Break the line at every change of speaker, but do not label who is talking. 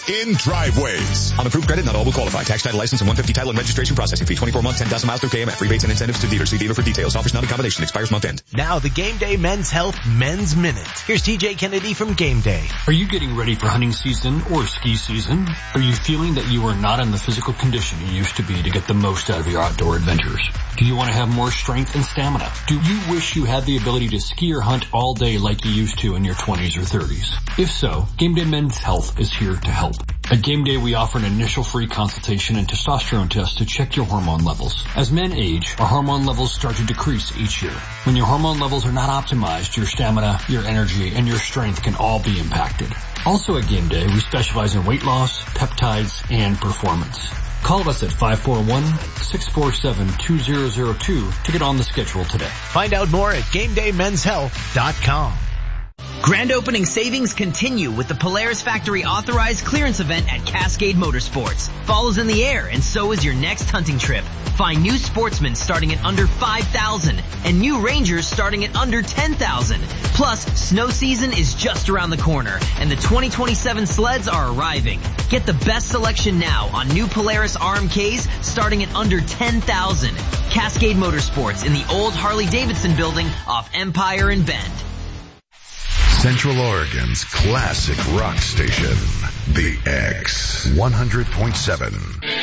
in Driveways.
On approved credit, not all will qualify. Tax, title, license, and 150 title and registration processing fee. 24 months, 10,000 miles through KMF. Rebates and incentives to dealer. See dealer for details. Offers not a combination. Expires month end.
Now the Game Day Men's Health Men's Minute. Here's TJ Kennedy from Game Day.
Are you getting ready for hunting season or ski season? Are you feeling that you are not in the physical condition you used to be to get the most out of your outdoor adventures? Do you want to have more strength and stamina? Do you wish you had the ability to ski or hunt all day like you used to in your 20s or 30s? If so, Game Day Men's Health is here to help. At Game Day, we offer an initial free consultation and testosterone test to check your hormone levels. As men age, our hormone levels start to decrease each year. When your hormone levels are not optimized, your stamina, your energy, and your strength can all be impacted. Also at Game Day, we specialize in weight loss, peptides, and performance. Call us at 541-647-2002 to get on the schedule today.
Find out more at GameDayMen'sHealth.com.
Grand opening savings continue with the Polaris Factory Authorized Clearance Event at Cascade Motorsports. Fall is in the air, and so is your next hunting trip. Find new Sportsmen starting at under $5,000 and new Rangers starting at under $10,000. Plus, snow season is just around the corner, and the 2027 sleds are arriving. Get the best selection now on new Polaris RMKs starting at under $10,000. Cascade Motorsports in the old Harley-Davidson building off Empire and Bend.
Central Oregon's classic rock station, The X 100.7.